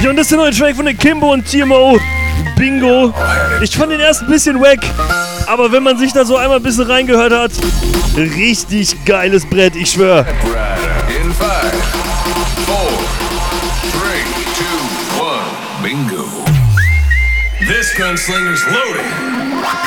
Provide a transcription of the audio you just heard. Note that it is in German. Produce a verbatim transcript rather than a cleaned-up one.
Ja, und das ist der neue Track von den Kimbo und T M O. Bingo. Ich fand den erst ein bisschen wack, aber wenn man sich da so einmal ein bisschen reingehört hat, richtig geiles Brett, ich schwör. In five, four, three, two, one, bingo. This gunslinger's loaded.